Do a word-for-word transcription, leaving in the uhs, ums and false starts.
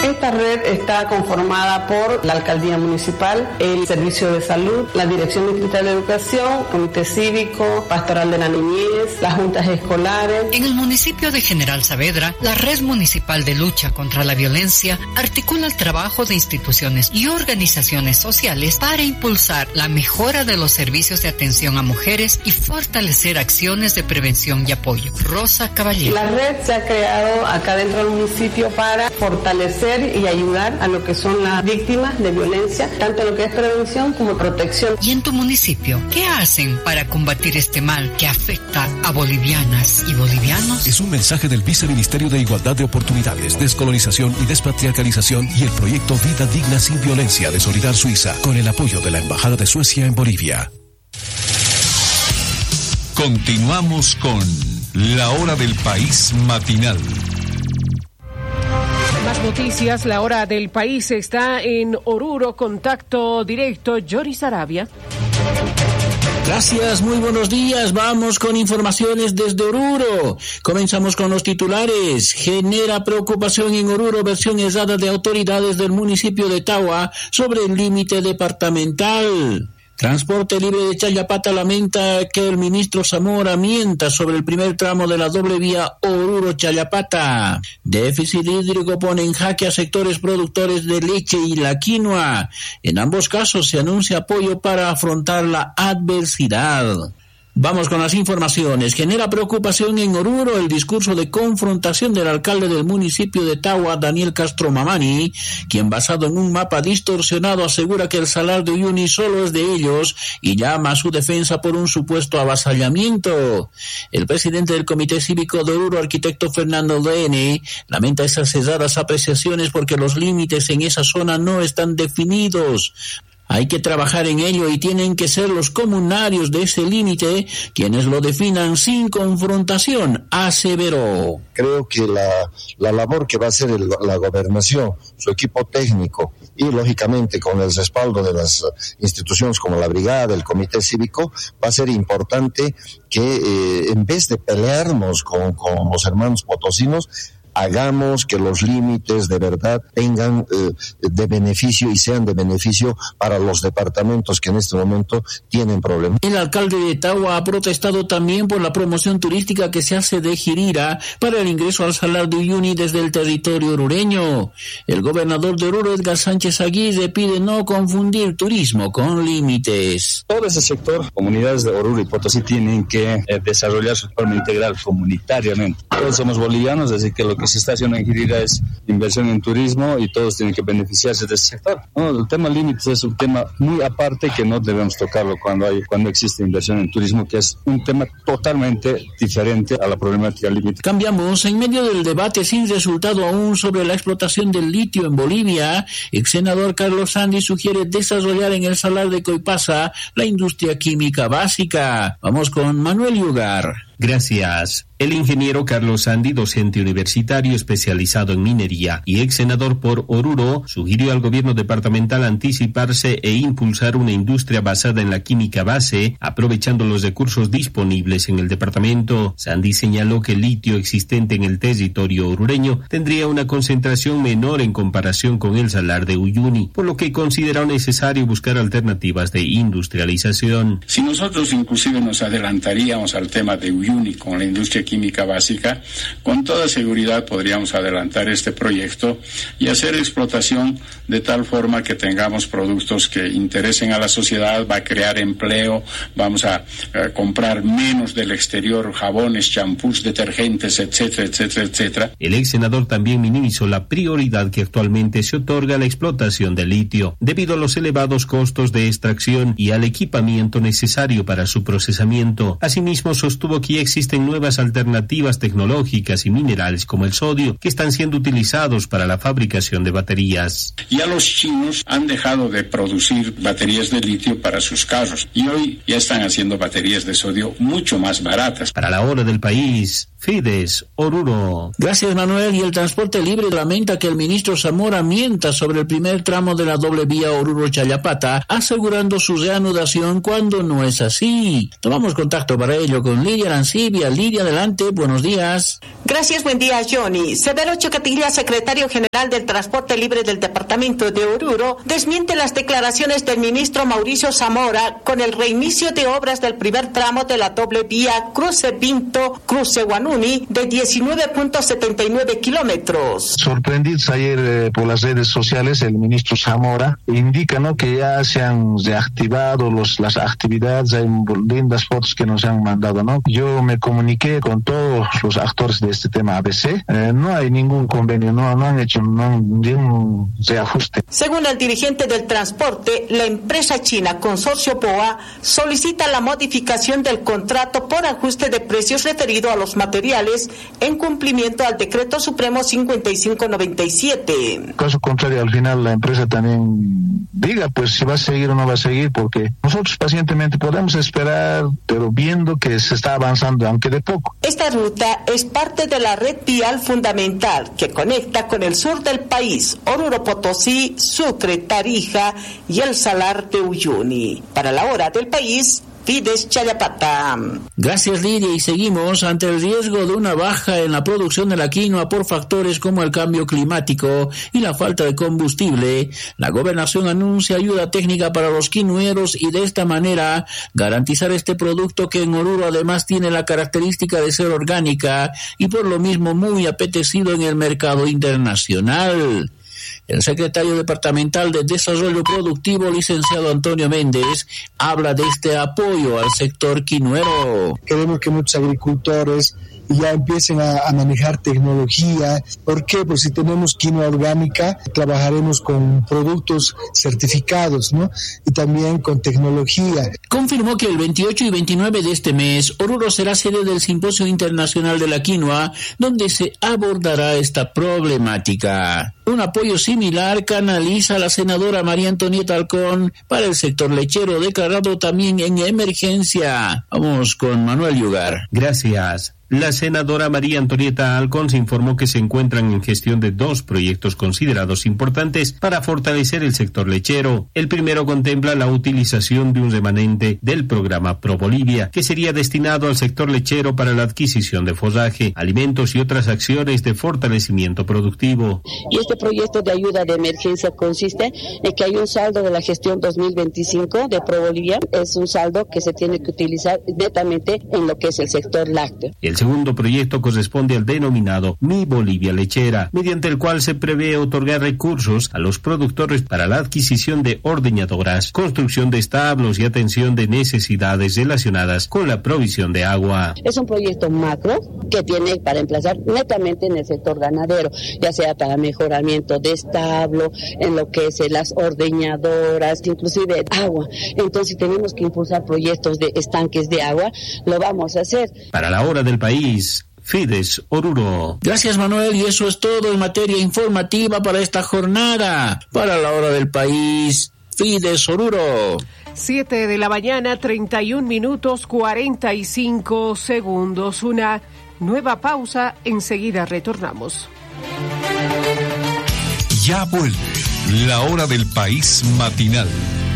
Esta red está conformada por la Alcaldía Municipal, el Servicio de Salud, la Dirección Distrital de Educación, Comité Cívico, Pastoral de la Niñez, las juntas escolares. En el municipio de General Saavedra, la Red Municipal de Lucha contra la Violencia articula el trabajo de instituciones y organizaciones sociales para impulsar la mejora de los servicios de atención a mujeres y fortalecer acciones de prevención y apoyo. Rosa Caballero. La red se ha creado acá dentro del municipio para fortalecer y ayudar a lo que son las víctimas de violencia, tanto en lo que es prevención como protección. ¿Y en tu municipio qué hacen para combatir este mal que afecta a bolivianas y bolivianos? Es un mensaje del Viceministerio de Igualdad de Oportunidades, Descolonización y Despatriarcalización y el proyecto Vida Digna Sin Violencia de Solidar Suiza, con el apoyo de la Embajada de Suecia en Bolivia. Continuamos con La Hora del País Matinal. Más noticias, La Hora del País está en Oruro, contacto directo, Joris Arabia. Gracias, muy buenos días. Vamos con informaciones desde Oruro. Comenzamos con los titulares. Genera preocupación en Oruro versión errada de autoridades del municipio de Tawa sobre el límite departamental. Transporte Libre de Challapata lamenta que el ministro Zamora mienta sobre el primer tramo de la doble vía Oruro-Challapata. Déficit hídrico pone en jaque a sectores productores de leche y la quinoa. En ambos casos se anuncia apoyo para afrontar la adversidad. Vamos con las informaciones. Genera preocupación en Oruro el discurso de confrontación del alcalde del municipio de Tawa, Daniel Castro Mamani, quien basado en un mapa distorsionado asegura que el Salar de Uyuni solo es de ellos y llama a su defensa por un supuesto avasallamiento. El presidente del Comité Cívico de Oruro, arquitecto Fernando D N, lamenta esas cerradas apreciaciones porque los límites en esa zona no están definidos. Hay que trabajar en ello y tienen que ser los comunarios de ese límite quienes lo definan sin confrontación, aseveró. Creo que la, la labor que va a hacer el, la gobernación, su equipo técnico y lógicamente con el respaldo de las instituciones como la brigada, el comité cívico, va a ser importante que eh, en vez de pelearnos con, con los hermanos potosinos, hagamos que los límites de verdad tengan eh, de beneficio y sean de beneficio para los departamentos que en este momento tienen problemas. El alcalde de Tawa ha protestado también por la promoción turística que se hace de Jirira para el ingreso al Salar de Uyuni desde el territorio orureño. El gobernador de Oruro, Edgar Sánchez Aguirre, pide no confundir turismo con límites. Todo ese sector, comunidades de Oruro y Potosí tienen que eh, desarrollar su forma integral comunitariamente. Todos somos bolivianos, así que lo que se está haciendo en Jirira es inversión en turismo y todos tienen que beneficiarse de ese sector. No, el tema límites es un tema muy aparte que no debemos tocarlo cuando hay cuando existe inversión en turismo, que es un tema totalmente diferente a la problemática límite. Cambiamos. En medio del debate sin resultado aún sobre la explotación del litio en Bolivia, el senador Carlos Sandi sugiere desarrollar en el Salar de Coipasa la industria química básica. Vamos con Manuel Yugar. Gracias. El ingeniero Carlos Sandi, docente universitario especializado en minería y ex senador por Oruro, sugirió al gobierno departamental anticiparse e impulsar una industria basada en la química base, aprovechando los recursos disponibles en el departamento. Sandi señaló que el litio existente en el territorio orureño tendría una concentración menor en comparación con el Salar de Uyuni, por lo que consideró necesario buscar alternativas de industrialización. Si nosotros inclusive nos adelantaríamos al tema de Uyuni con la industria química básica, con toda seguridad podríamos adelantar este proyecto y hacer explotación de tal forma que tengamos productos que interesen a la sociedad, va a crear empleo, vamos a, a comprar menos del exterior, jabones, champús, detergentes, etcétera, etcétera, etcétera. El ex senador también minimizó la prioridad que actualmente se otorga a la explotación del litio, debido a los elevados costos de extracción y al equipamiento necesario para su procesamiento. Asimismo, sostuvo que ya existen nuevas alternativas alternativas tecnológicas y minerales como el sodio que están siendo utilizados para la fabricación de baterías. Ya los chinos han dejado de producir baterías de litio para sus carros y hoy ya están haciendo baterías de sodio mucho más baratas. Para la Hora del País, Fides, Oruro. Gracias, Manuel. Y el Transporte Libre lamenta que el ministro Zamora mienta sobre el primer tramo de la doble vía Oruro-Challapata, asegurando su reanudación cuando no es así. Tomamos contacto para ello con Lidia Arancibia. Lidia, adelante. Adelante, buenos días. Gracias, buen día, Johnny. Severo Chocatilla, secretario general del Transporte Libre del departamento de Oruro, desmiente las declaraciones del ministro Mauricio Zamora con el reinicio de obras del primer tramo de la doble vía Cruce Vinto, Cruce Guanuni, de diecinueve punto setenta y nueve kilómetros. Sorprendidos ayer eh, por las redes sociales, el ministro Zamora indica, ¿no?, que ya se han reactivado los, las actividades, hay lindas fotos que nos han mandado, ¿no? Yo me comuniqué con todos los actores de este tema A B C, eh, no hay ningún convenio, no, no han hecho no, ningún reajuste. Según el dirigente del transporte, la empresa china Consorcio P O A solicita la modificación del contrato por ajuste de precios referido a los materiales en cumplimiento al decreto supremo cincuenta y cinco noventa y siete. Caso contrario, al final la empresa también diga pues si va a seguir o no va a seguir, porque nosotros pacientemente podemos esperar, pero viendo que se está avanzando, aunque de poco. Esta ruta es parte de la red vial fundamental que conecta con el sur del país, Oruro Potosí, Sucre, Tarija y el Salar de Uyuni. Para la hora del país, Fides Chayapata. Gracias, Lidia, y seguimos ante el riesgo de una baja en la producción de la quinoa por factores como el cambio climático y la falta de combustible. La gobernación anuncia ayuda técnica para los quinueros y de esta manera garantizar este producto que en Oruro además tiene la característica de ser orgánica y por lo mismo muy apetecido en el mercado internacional. El secretario departamental de Desarrollo Productivo, licenciado Antonio Méndez, habla de este apoyo al sector quinuero. Queremos que muchos agricultores ya empiecen a, a manejar tecnología. ¿Por qué? Pues si tenemos quinoa orgánica, trabajaremos con productos certificados, ¿no? Y también con tecnología. Confirmó que el veintiocho y veintinueve de este mes, Oruro será sede del Simposio Internacional de la Quinoa, donde se abordará esta problemática. Un apoyo similar canaliza la senadora María Antonieta Alcón para el sector lechero, declarado también en emergencia. Vamos con Manuel Yugar. Gracias. La senadora María Antonieta Alcón se informó que se encuentran en gestión de dos proyectos considerados importantes para fortalecer el sector lechero. El primero contempla la utilización de un remanente del programa Pro Bolivia, que sería destinado al sector lechero para la adquisición de forraje, alimentos y otras acciones de fortalecimiento productivo. Y este proyecto de ayuda de emergencia consiste en que hay un saldo de la gestión dos mil veinticinco de Pro Bolivia, es un saldo que se tiene que utilizar netamente en lo que es el sector lácteo. El segundo proyecto corresponde al denominado Mi Bolivia Lechera, mediante el cual se prevé otorgar recursos a los productores para la adquisición de ordeñadoras, construcción de establos y atención de necesidades relacionadas con la provisión de agua. Es un proyecto macro que tiene para emplazar netamente en el sector ganadero, ya sea para mejoramiento de establo, en lo que es las ordeñadoras, inclusive agua. Entonces tenemos que impulsar proyectos de estanques de agua, lo vamos a hacer. Para la hora del país, Fides Oruro. Gracias, Manuel, y eso es todo en materia informativa para esta jornada. Para la hora del país, Fides Oruro. Siete de la mañana, treinta y un minutos, cuarenta y cinco segundos. Una nueva pausa, enseguida retornamos. Ya vuelve la hora del país matinal.